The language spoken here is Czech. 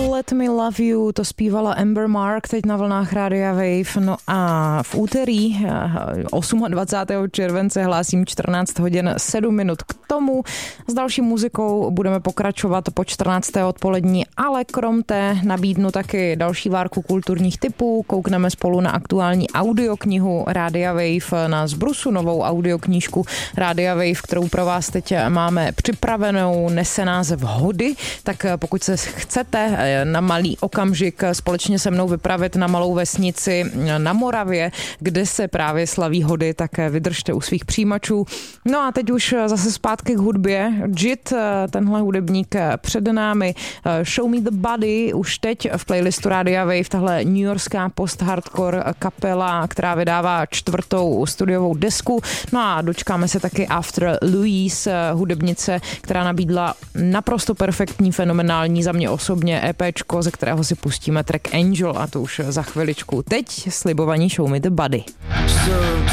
Let Me Love You, to zpívala Amber Mark teď na vlnách Rádia Wave. No a v úterý 28. července hlásím 14 hodin 7 minut k tomu. S další muzikou budeme pokračovat po 14. odpolední, ale krom té nabídnu taky další várku kulturních tipů. Koukneme spolu na aktuální audioknihu Rádia Wave, na Zbrusu novou audioknížku Rádia Wave, kterou pro vás teď máme připravenou, nese název Hody, tak pokud se chcete na malý okamžik společně se mnou vypravit na malou vesnici na Moravě, kde se právě slaví hody, tak vydržte u svých přijímačů. No a teď už zase zpátky k hudbě. JIT, tenhle hudebník před námi, Show Me the Body, už teď v playlistu Rádia Wave, tahle newyorská post-hardcore kapela, která vydává 4. studiovou desku. No a dočkáme se taky After Louise, hudebnice, která nabídla naprosto perfektní, fenomenální, za mě osobně EPčko, ze kterého si pustíme track Angel, a to už za chviličku. Teď slibovaní Show Me the Body.